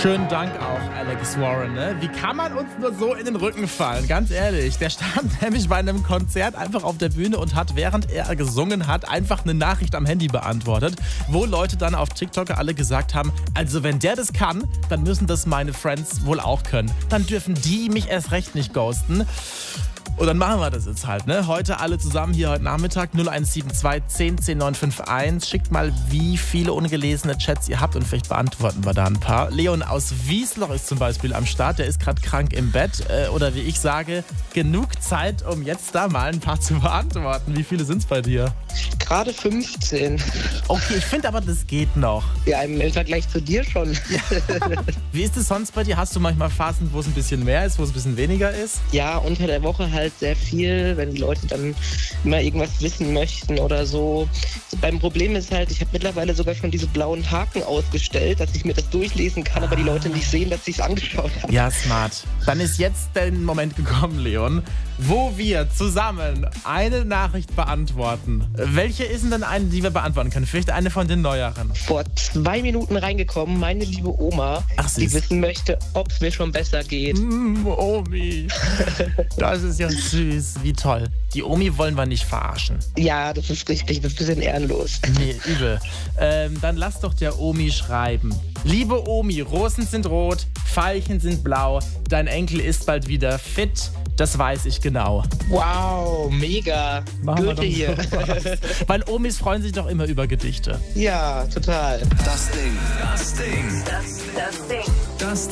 Schönen Dank auch, Alex Warren. Ne? Wie kann man uns nur so in den Rücken fallen? Ganz ehrlich, der stand nämlich bei einem Konzert einfach auf der Bühne und hat, während er gesungen hat, einfach eine Nachricht am Handy beantwortet, wo Leute dann auf TikTok alle gesagt haben, also wenn der das kann, dann müssen das meine Friends wohl auch können. Dann dürfen die mich erst recht nicht ghosten. Und dann machen wir das jetzt halt, ne? Heute alle zusammen hier heute Nachmittag 0172 10 10 951. Schickt mal, wie viele ungelesene Chats ihr habt und vielleicht beantworten wir da ein paar. Leon aus Wiesloch ist zum Beispiel am Start, der ist gerade krank im Bett. Oder wie ich sage, genug Zeit, um jetzt da mal ein paar zu beantworten. Wie viele sind's bei dir? Gerade 15. Okay, ich finde aber, das geht noch. Ja, im Vergleich zu dir schon. Wie ist es sonst bei dir? Hast du manchmal Phasen, wo es ein bisschen mehr ist, wo es ein bisschen weniger ist? Ja, unter der Woche halt sehr viel, wenn die Leute dann immer irgendwas wissen möchten oder so. Beim Problem ist halt, ich habe mittlerweile sogar schon diese blauen Haken ausgestellt, dass ich mir das durchlesen kann, aber die Leute nicht sehen, dass ich es angeschaut habe. Ja, smart. Dann ist jetzt der Moment gekommen, Leon, wo wir zusammen eine Nachricht beantworten. Welche ist denn eine, die wir beantworten können? Vielleicht eine von den neueren. Vor 2 Minuten reingekommen, meine liebe Oma, die wissen möchte, ob es mir schon besser geht. Omi. Das ist ja süß. Wie toll. Die Omi wollen wir nicht verarschen. Ja, das ist richtig. Das ist ein bisschen ehrenlos. Nee, übel. Dann lass doch der Omi schreiben. Liebe Omi, Rosen sind rot, Veilchen sind blau, dein Enkel ist bald wieder fit, das weiß ich genau. Wow, mega. Goethe hier. Weil Omis freuen sich doch immer über Gedichte. Ja, total. Das Ding. Das Ding. Das Ding. Das